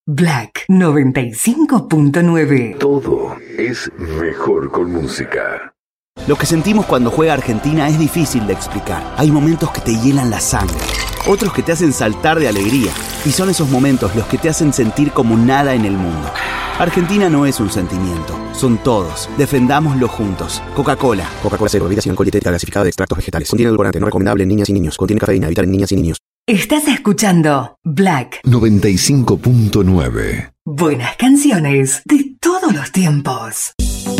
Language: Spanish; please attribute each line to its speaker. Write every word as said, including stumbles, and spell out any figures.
Speaker 1: Black noventa y cinco punto nueve.
Speaker 2: Todo es mejor con música.
Speaker 3: Lo que sentimos cuando juega Argentina es difícil de explicar. Hay momentos que te hielan la sangre, otros que te hacen saltar de alegría. Y son esos momentos los que te hacen sentir como nada en el mundo. Argentina no es un sentimiento, son todos. Defendámoslo juntos. Coca-Cola.
Speaker 4: Coca-Cola Cero, bebida sin alcohol y dietética gasificada de extractos vegetales. Contiene edulcorante, no recomendable en niñas y niños. Contiene cafeína, evitar en niñas y niños.
Speaker 1: Estás escuchando Black
Speaker 2: noventa y cinco punto nueve.
Speaker 1: Buenas canciones de todos los tiempos.